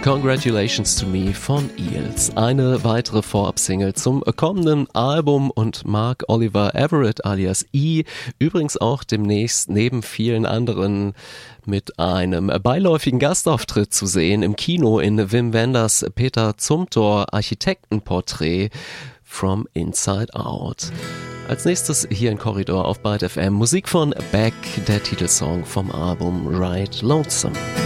Congratulations to Me von Eels. Eine weitere Vorab-Single zum kommenden Album und Mark Oliver Everett alias E. Übrigens auch demnächst neben vielen anderen mit einem beiläufigen Gastauftritt zu sehen im Kino in Wim Wenders Peter Zumthor Architektenporträt From Inside Out. Als nächstes hier in Korridor auf Byte FM Musik von Beck, der Titelsong vom Album Ride Lonesome.